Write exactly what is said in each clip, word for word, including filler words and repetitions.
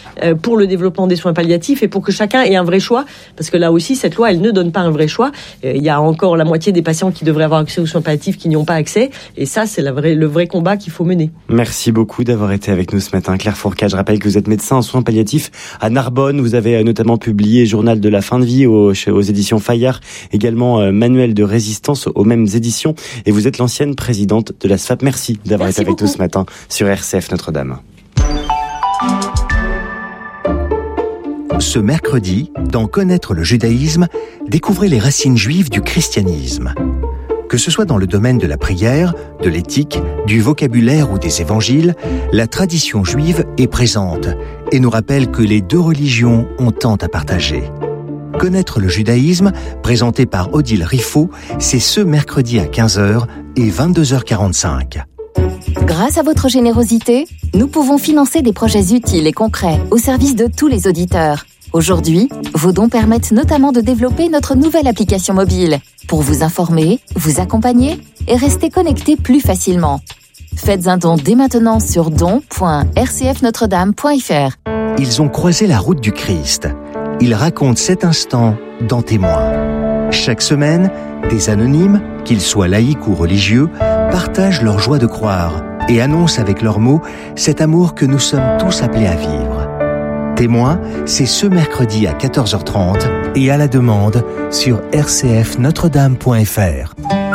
euh, pour le développement des soins palliatifs et pour que chacun ait un vrai choix, parce que là aussi cette loi elle ne donne pas un vrai choix. Euh, il y a encore la moitié des patients qui devraient avoir accès aux soins palliatifs qui n'y ont pas accès, et ça c'est la vraie, le vrai combat qu'il faut mener. Merci beaucoup d'avoir été avec nous ce matin, Claire Fourcade. Je rappelle que vous êtes médecin en soins palliatifs à Narbonne. Vous avez notamment publié Journal de la fin de vie aux, aux éditions Fayard, également euh, Manuel de résistance aux mêmes éditions, et vous êtes l'ancienne présidente de la S F A P. Merci d'avoir Merci été avec beaucoup. nous ce matin sur R C F Notre-Dame. Ce mercredi, dans Connaître le judaïsme, découvrez les racines juives du christianisme. Que ce soit dans le domaine de la prière, de l'éthique, du vocabulaire ou des évangiles, la tradition juive est présente et nous rappelle que les deux religions ont tant à partager. Connaître le judaïsme, présenté par Odile Riffaut, c'est ce mercredi à quinze heures et vingt-deux heures quarante-cinq. Grâce à votre générosité, nous pouvons financer des projets utiles et concrets au service de tous les auditeurs. Aujourd'hui, vos dons permettent notamment de développer notre nouvelle application mobile pour vous informer, vous accompagner et rester connecté plus facilement. Faites un don dès maintenant sur don point r c f notre dame point f r. Ils ont croisé la route du Christ. Ils racontent cet instant dans Témoins. Chaque semaine, des anonymes, qu'ils soient laïcs ou religieux, partagent leur joie de croire et annoncent avec leurs mots cet amour que nous sommes tous appelés à vivre. Témoins, c'est ce mercredi à quatorze heures trente et à la demande sur r c f notre dame point f r.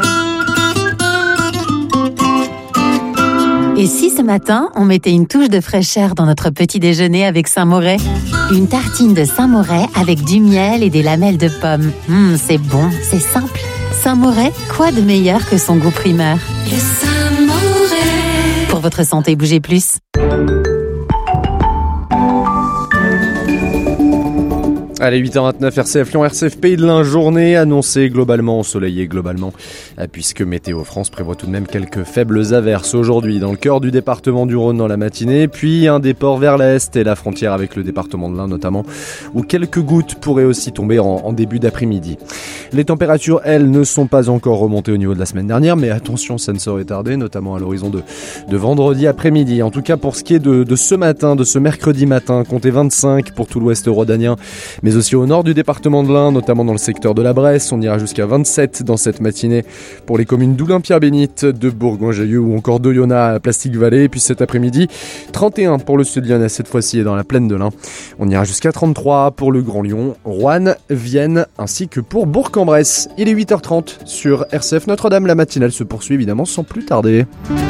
Et si ce matin, on mettait une touche de fraîcheur dans notre petit déjeuner avec Saint-Moret ? Une tartine de Saint-Moret avec du miel et des lamelles de pommes. Hum, c'est bon, c'est simple. Saint-Moret, quoi de meilleur que son goût primaire ? Le Saint-Moret. Pour votre santé, bougez plus. Allez, huit heures vingt-neuf, R C F Lyon, R C F Pays de l'Ain, journée annoncée globalement ensoleillée globalement, puisque Météo France prévoit tout de même quelques faibles averses aujourd'hui dans le cœur du département du Rhône dans la matinée, puis un déport vers l'est et la frontière avec le département de l'Ain notamment, où quelques gouttes pourraient aussi tomber en, en début d'après-midi. Les températures, elles, ne sont pas encore remontées au niveau de la semaine dernière, mais attention, ça ne saurait tarder, notamment à l'horizon de, de vendredi après-midi. En tout cas, pour ce qui est de, de ce matin, de ce mercredi matin, comptez vingt-cinq pour tout l'ouest rhodanien, mais aussi au nord du département de l'Ain, notamment dans le secteur de la Bresse. On ira jusqu'à vingt-sept dans cette matinée pour les communes d'Oulin-Pierre-Bénite, de Bourgoin-Jallieu ou encore d'Oyonnax à Plastic-Vallée. Et puis cet après-midi, trente et un pour le sud lyonnais, cette fois-ci et dans la plaine de l'Ain. On ira jusqu'à trente-trois pour le Grand Lyon, Roanne, Vienne ainsi que pour Bourg-en-Bresse. Il est huit heures trente sur R C F Notre-Dame. La matinale se poursuit évidemment sans plus tarder.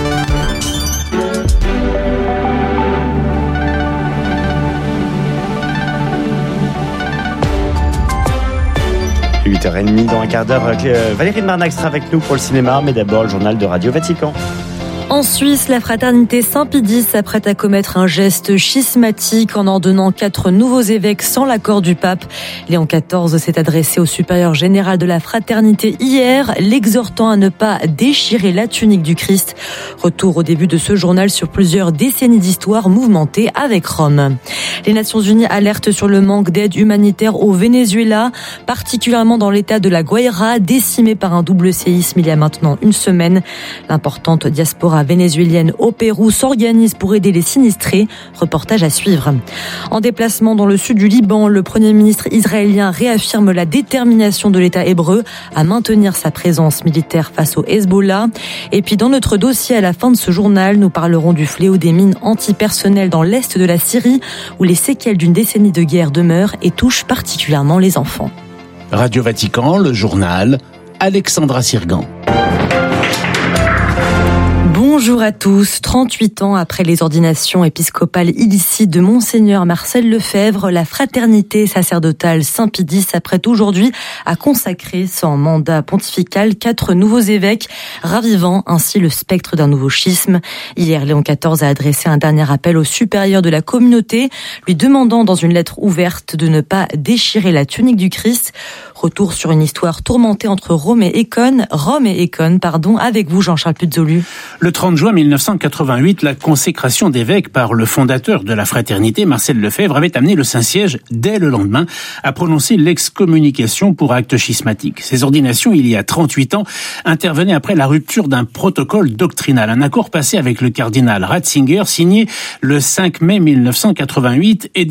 huit heures trente dans un quart d'heure. Valérie de Marnac sera avec nous pour le cinéma, mais d'abord le journal de Radio Vatican. En Suisse, la fraternité Saint-Pédis s'apprête à commettre un geste schismatique en ordonnant quatre nouveaux évêques sans l'accord du pape. Léon quatorze s'est adressé au supérieur général de la fraternité hier, l'exhortant à ne pas déchirer la tunique du Christ. Retour au début de ce journal sur plusieurs décennies d'histoire mouvementée avec Rome. Les Nations Unies alertent sur le manque d'aide humanitaire au Venezuela, particulièrement dans l'état de la Guaira, décimé par un double séisme il y a maintenant une semaine. L'importante diaspora vénézuélienne au Pérou s'organise pour aider les sinistrés. Reportage à suivre. En déplacement dans le sud du Liban, le Premier ministre israélien réaffirme la détermination de l'État hébreu à maintenir sa présence militaire face au Hezbollah. Et puis dans notre dossier à la fin de ce journal, nous parlerons du fléau des mines antipersonnelles dans l'est de la Syrie, où les séquelles d'une décennie de guerre demeurent et touchent particulièrement les enfants. Radio Vatican, le journal, Alexandra Sirgan. Bonjour à tous. trente-huit ans après les ordinations épiscopales illicites de Monseigneur Marcel Lefebvre, la fraternité sacerdotale Saint-Pédis s'apprête aujourd'hui à consacrer son mandat pontifical quatre nouveaux évêques, ravivant ainsi le spectre d'un nouveau schisme. Hier, Léon quatorze a adressé un dernier appel au supérieur de la communauté, lui demandant dans une lettre ouverte de ne pas déchirer la tunique du Christ. Retour sur une histoire tourmentée entre Rome et Écône, Rome et Écône, pardon, avec vous Jean-Charles Puzolu. Le trente juin mille neuf cent quatre-vingt-huit, la consécration d'évêques par le fondateur de la fraternité, Marcel Lefebvre, avait amené le Saint-Siège, dès le lendemain, à prononcer l'excommunication pour acte schismatique. Ces ordinations, il y a trente-huit ans, intervenaient après la rupture d'un protocole doctrinal, un accord passé avec le cardinal Ratzinger, signé le cinq mai mille neuf cent quatre-vingt-huit et